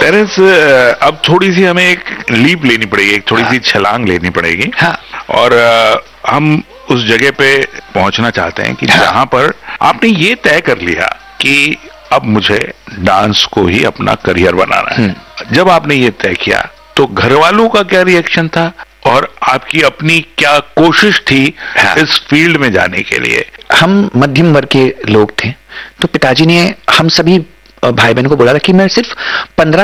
Parents अब थोड़ी सी हमें एक लीप लेनी पड़ेगी, एक थोड़ी सी छलांग लेनी पड़ेगी। और हम उस जगह पे पहुंचना चाहते हैं कि जहां पर आपने ये तय कर लिया कि अब मुझे डांस को ही अपना करियर बनाना है। जब आपने ये तय किया तो घर वालों का क्या रिएक्शन था और आपकी अपनी क्या कोशिश थी इस फील्ड में जाने के लिए? हम मध्यम वर्ग के लोग थे, तो पिताजी ने हम सभी भाई बहनों को बोला था कि मैं सिर्फ 15